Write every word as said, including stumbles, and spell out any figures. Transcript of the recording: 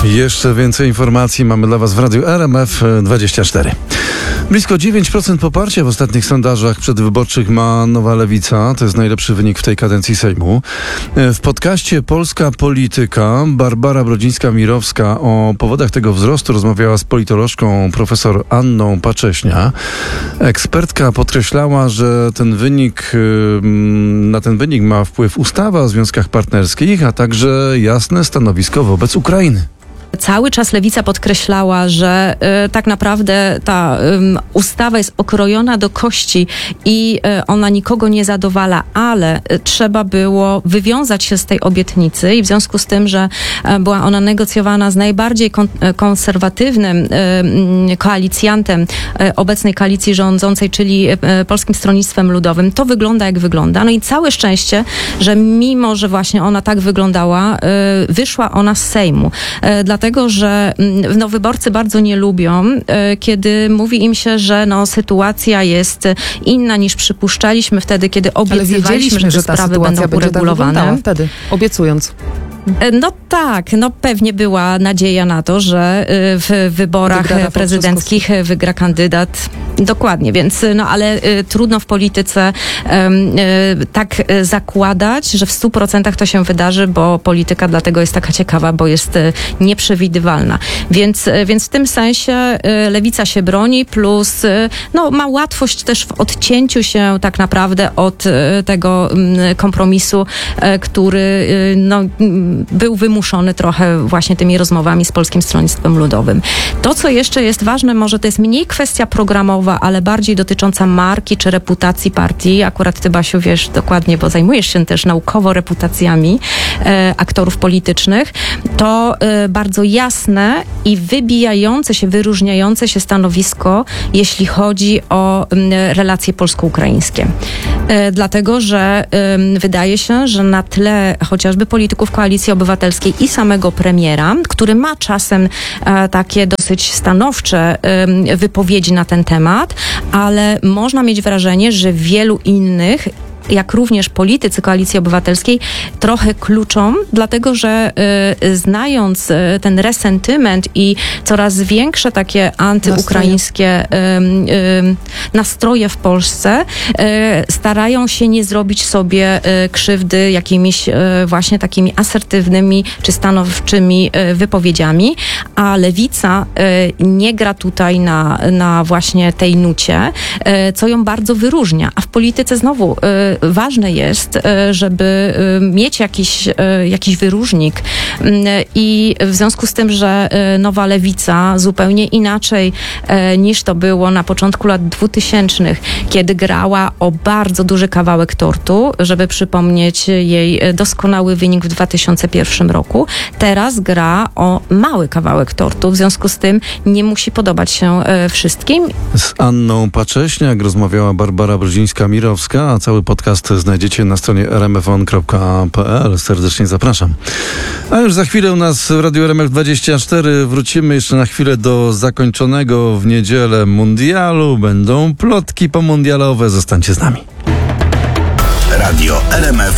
Jeszcze więcej informacji mamy dla Was w Radiu R M F dwadzieścia cztery. Blisko dziewięć procent poparcia w ostatnich sondażach przedwyborczych ma Nowa Lewica. To jest najlepszy wynik w tej kadencji Sejmu. W podcaście Polska Polityka Barbara Brodzińska-Mirowska o powodach tego wzrostu rozmawiała z politolożką profesor Anną Pacześnia. Ekspertka podkreślała, że ten wynik, na ten wynik ma wpływ ustawa o związkach partnerskich, a także jasne stanowisko wobec Ukrainy. Cały czas Lewica podkreślała, że y, tak naprawdę ta y, ustawa jest okrojona do kości i y, ona nikogo nie zadowala, ale y, trzeba było wywiązać się z tej obietnicy i w związku z tym, że y, była ona negocjowana z najbardziej kon, y, konserwatywnym y, y, koalicjantem y, obecnej koalicji rządzącej, czyli y, Polskim Stronnictwem Ludowym, to wygląda jak wygląda. No i całe szczęście, że mimo, że właśnie ona tak wyglądała, y, wyszła ona z Sejmu. Y, Dlatego, że no, wyborcy bardzo nie lubią, y, kiedy mówi im się, że no, sytuacja jest inna niż przypuszczaliśmy wtedy, kiedy obiecywaliśmy, że te że ta sprawy będą uregulowane. Tak wtedy, obiecując. No tak, no pewnie była nadzieja na to, że w wyborach wygra prezydenckich wygra kandydat. Dokładnie, więc no ale y, trudno w polityce y, y, tak y, zakładać, że w stu procentach to się wydarzy, bo polityka dlatego jest taka ciekawa, bo jest y, nieprzewidywalna. Więc, y, więc w tym sensie y, Lewica się broni, plus y, no, ma łatwość też w odcięciu się tak naprawdę od y, tego y, kompromisu, y, który y, no, był wymuszony trochę właśnie tymi rozmowami z Polskim Stronnictwem Ludowym. To, co jeszcze jest ważne, może to jest mniej kwestia programowa, ale bardziej dotycząca marki czy reputacji partii. Akurat ty, Basiu, wiesz dokładnie, bo zajmujesz się też naukowo reputacjami e, aktorów politycznych. To e, bardzo jasne i wybijające się, wyróżniające się stanowisko, jeśli chodzi o m, relacje polsko-ukraińskie. E, dlatego, że e, wydaje się, że na tle chociażby polityków Koalicji Obywatelskiej i samego premiera, który ma czasem e, takie dosyć stanowcze e, wypowiedzi na ten temat, ale można mieć wrażenie, że wielu innych, jak również politycy Koalicji Obywatelskiej, trochę kluczą, dlatego że y, znając y, ten resentyment i coraz większe takie antyukraińskie y, y, nastroje w Polsce, y, starają się nie zrobić sobie y, krzywdy jakimiś y, właśnie takimi asertywnymi czy stanowczymi y, wypowiedziami, a Lewica y, nie gra tutaj na, na właśnie tej nucie, y, co ją bardzo wyróżnia. A w polityce znowu y, ważne jest, żeby mieć jakiś, jakiś wyróżnik i w związku z tym, że Nowa Lewica zupełnie inaczej niż to było na początku lat dwutysięcznych, kiedy grała o bardzo duży kawałek tortu, żeby przypomnieć jej doskonały wynik w dwa tysiące pierwszym roku, teraz gra o mały kawałek tortu, w związku z tym nie musi podobać się wszystkim. Z Anną Pacześniak rozmawiała Barbara Brodzińska-Mirowska, a cały podcast znajdziecie na stronie r m f on kropka p l. Serdecznie zapraszam. A już za chwilę u nas w Radiu R M F dwadzieścia cztery wrócimy jeszcze na chwilę do zakończonego w niedzielę mundialu. Będą plotki pomundialowe. Zostańcie z nami. Radio R M F